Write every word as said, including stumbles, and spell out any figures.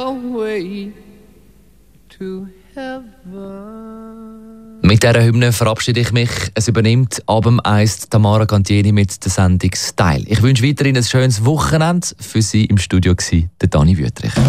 away to heaven. Mit dieser Hymne verabschiede ich mich. Es übernimmt ab dem eins Tamara Cantieni mit der Sendung Style. Ich wünsche weiterhin ein schönes Wochenende. Für Sie im Studio war der Dani Wüthrich.